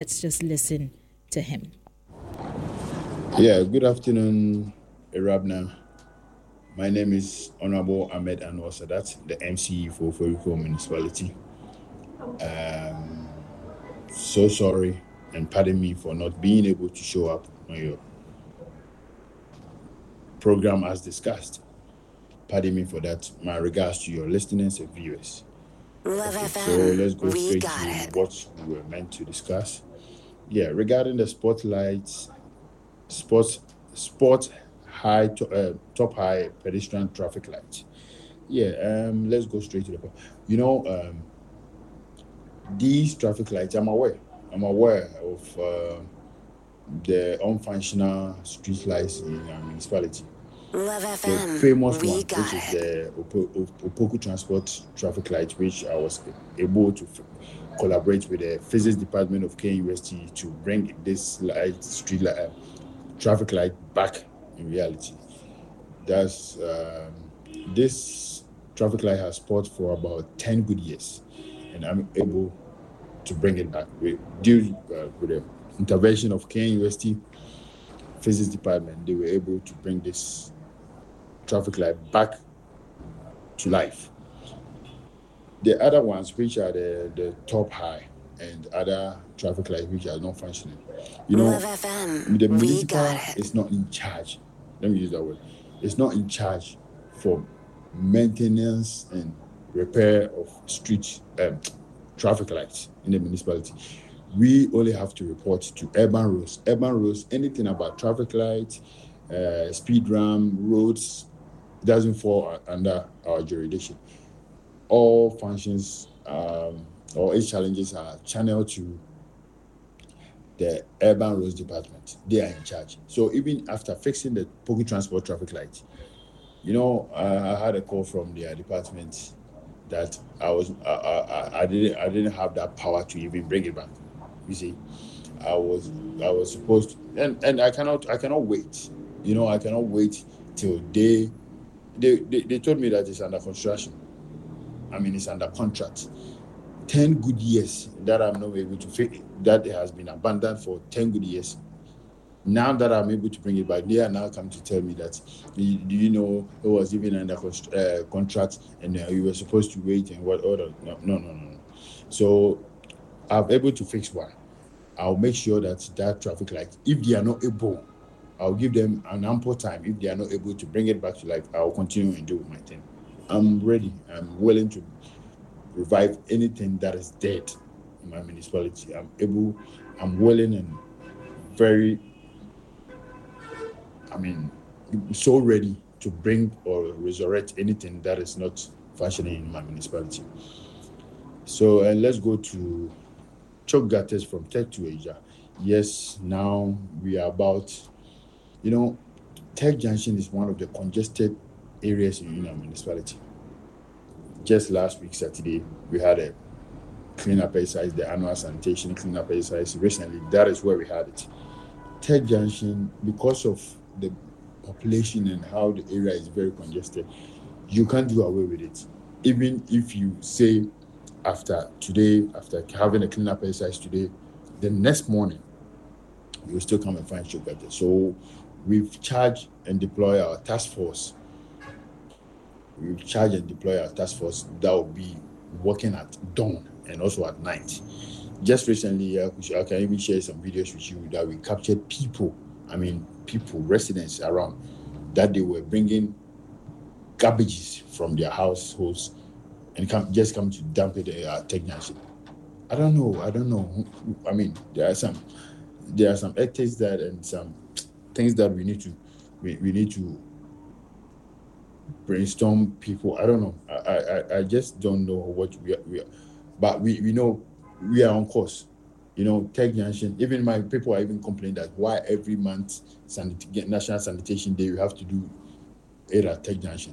Let's just listen to him. Yeah, good afternoon, Irabna. My name is Honorable Ahmed Anwar Sadat, the MC for Foriko Municipality. So sorry and pardon me for not being able to show up on your program as discussed. Pardon me for that. My regards to your listeners and viewers. Love Okay, FM. so let's go We straight got to it. what we were meant to discuss. Yeah, regarding the sport high top high pedestrian traffic lights. Yeah, let's go straight to the point. These traffic lights, I'm aware of the unfunctional street lights in our municipality. Love The FM. famous We one, got which is it. the Opoku Transport traffic light, which I was able to collaborate with the physics department of KUST to bring this traffic light back in reality. That's this traffic light has spot for about 10 good years, and I'm able to bring it back with the intervention of KUST physics department. They were able to bring this traffic light back to life. The other ones, which are the top high and other traffic lights which are not functioning, Love FM. the We municipal got it. is not in charge. Let me use that word. It's not in charge for maintenance and repair of street traffic lights in the municipality. We only have to report to urban rules. Urban rules, anything about traffic lights, speed ramp, roads, doesn't fall under our jurisdiction. All functions or its challenges are channeled to the urban roads department. They are in charge. So even after fixing the Poku Transport traffic light, I had a call from their department that I didn't have that power to even bring it back. You see, I was supposed to, and I cannot wait. I cannot wait till they told me that it's under construction. I mean, it's under contract. 10 good years that I'm not able to fix, that it has been abandoned for 10 good years. Now that I'm able to bring it back, they are now come to tell me that, do you know it was even under contract and you were supposed to wait and what order? No. So I'm able to fix one. I'll make sure that traffic light, if they are not able, I'll give them an ample time. If they are not able to bring it back to life, I'll continue and do my thing. I'm ready. I'm willing to revive anything that is dead in my municipality. I'm willing and very, so ready to bring or resurrect anything that is not functioning in my municipality. So let's go to Chok Gattes from Tech to Asia. Yes, now we are about, Tech Junction is one of the congested areas in our municipality. Just last week, Saturday, we had a cleanup exercise, the annual sanitation cleanup exercise. Recently, that is where we had it. Tech Junction, because of the population and how the area is very congested, you can't do away with it. Even if you say after having a cleanup exercise today, the next morning, you will still come and find Chok Gattes. So we've charged and deployed our task force. That will be working at dawn and also at night. Just recently, I can even share some videos with you that we captured residents around, that they were bringing garbages from their households and come to dump it at Tech Junction. I don't know. I mean, there are some ethics that and some things that we need to brainstorm people. I don't know. I just don't know what we are. But we know we are on course. Tech Junction, even my people are even complaining that why every month National Sanitation Day we have to do it at Tech Junction.